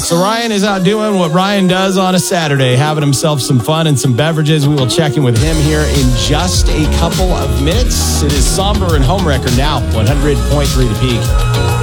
So Ryan is out doing what Ryan does on a Saturday, having himself some fun and some beverages. We will check in with him here in just a couple of minutes. It is Somber and Homewrecker now, 100.3 The Peak.